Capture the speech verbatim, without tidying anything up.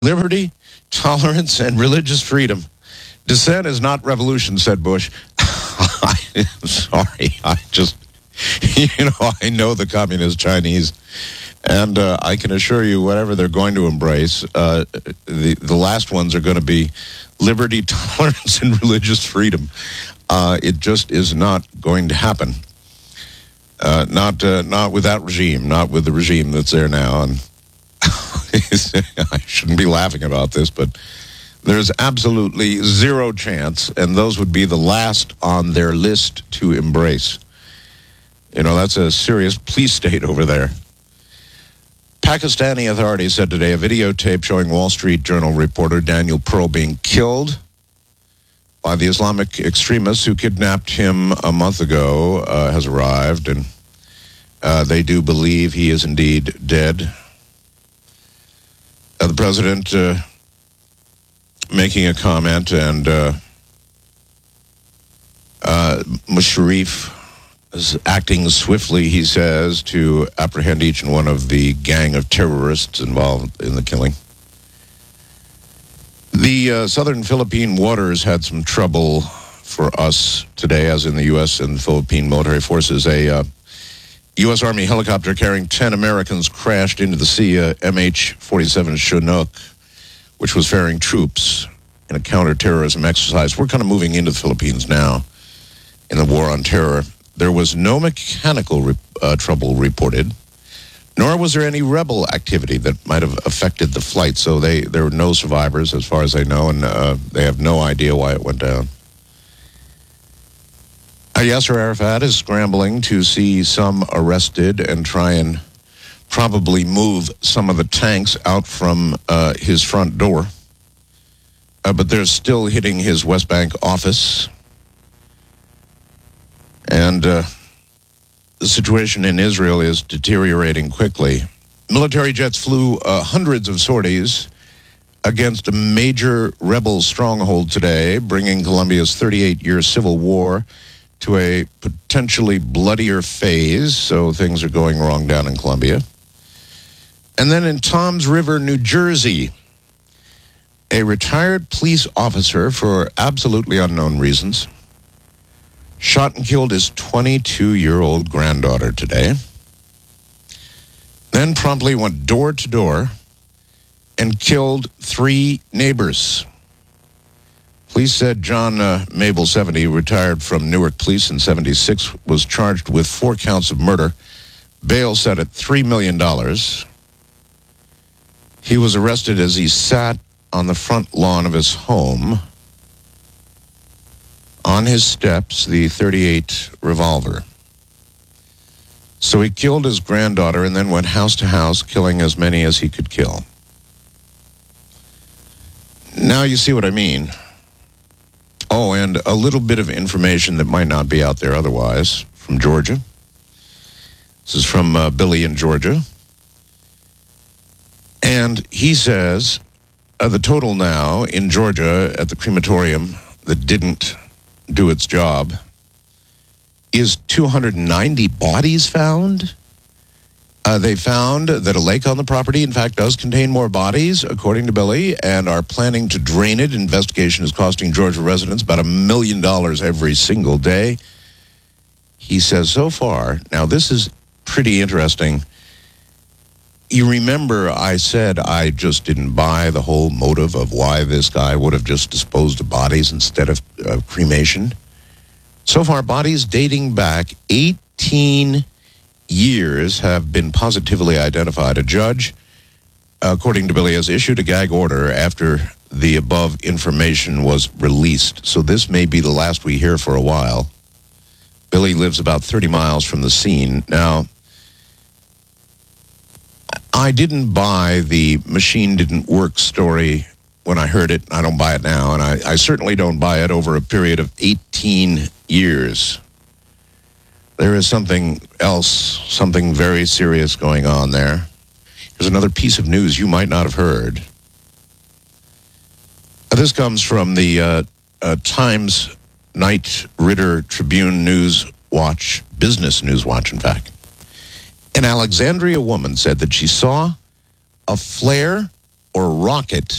liberty, tolerance, and religious freedom. Dissent is not revolution, said Bush. I'm sorry. I just, you know, I know the communist Chinese, and uh, I can assure you whatever they're going to embrace, uh, the, the last ones are going to be liberty, tolerance, and religious freedom. Uh, it just is not going to happen. Uh, not uh, not with that regime, not with the regime that's there now. And I shouldn't be laughing about this, but there's absolutely zero chance, and those would be the last on their list to embrace. You know, that's a serious police state over there. Pakistani authorities said today a videotape showing Wall Street Journal reporter Daniel Pearl being killed by the Islamic extremists who kidnapped him a month ago uh, has arrived, and uh, they do believe he is indeed dead. Uh, the president uh, making a comment, and uh, uh, Musharraf is acting swiftly, he says, to apprehend each and one of the gang of terrorists involved in the killing. The uh, southern Philippine waters had some trouble for us today, as in the U S and Philippine military forces. A uh, U S Army helicopter carrying ten Americans crashed into the sea, uh, M H forty-seven Chinook, which was ferrying troops in a counterterrorism exercise. We're kind of moving into the Philippines now in the war on terror. There was no mechanical re- uh, trouble reported, nor was there any rebel activity that might have affected the flight. So they there were no survivors as far as they know, and uh, they have no idea why it went down. Uh, Yasser Arafat is scrambling to see some arrested and try and probably move some of the tanks out from uh, his front door. Uh, but they're still hitting his West Bank office. And uh, the situation in Israel is deteriorating quickly. Military jets flew uh, hundreds of sorties against a major rebel stronghold today, bringing Colombia's thirty-eight-year civil war to a potentially bloodier phase. So things are going wrong down in Colombia. And then in Toms River, New Jersey, a retired police officer, for absolutely unknown reasons, shot and killed his twenty-two-year-old granddaughter today, then promptly went door to door and killed three neighbors. Police said John uh, Mabel, seventy, retired from Newark Police in seventy-six, was charged with four counts of murder. Bail set at three million dollars. He was arrested as he sat on the front lawn of his home. On his steps, the thirty-eight revolver. So he killed his granddaughter and then went house to house, killing as many as he could kill. Now you see what I mean. Oh, and a little bit of information that might not be out there otherwise from Georgia. This is from uh, Billy in Georgia. And he says uh, the total now in Georgia at the crematorium that didn't do its job is two hundred ninety bodies found. Uh, they found that a lake on the property, in fact, does contain more bodies, according to Billy, and are planning to drain it. Investigation is costing Georgia residents about a million dollars every single day. He says so far, now this is pretty interesting. You remember I said I just didn't buy the whole motive of why this guy would have just disposed of bodies instead of uh, cremation. So far, bodies dating back eighteen years have been positively identified. A judge, according to Billy, has issued a gag order after the above information was released. So this may be the last we hear for a while. Billy lives about thirty miles from the scene. Now, I didn't buy the machine didn't work story when I heard it. I don't buy it now, and I, I certainly don't buy it over a period of eighteen years. There is something else, something very serious going on there. Here's another piece of news you might not have heard. This comes from the uh, uh, Times Knight Ridder Tribune News Watch, Business News Watch, in fact. An Alexandria woman said that she saw a flare or rocket